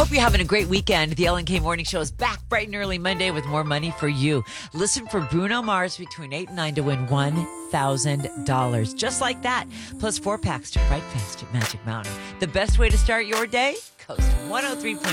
Hope you're having a great weekend. The Ellen K Morning Show is back bright and early Monday with more money for you. Listen for Bruno Mars between 8 and 9 to win $1,000. Just like that. Plus 4 packs to Fright Fest at Magic Mountain. The best way to start your day? Coast 103.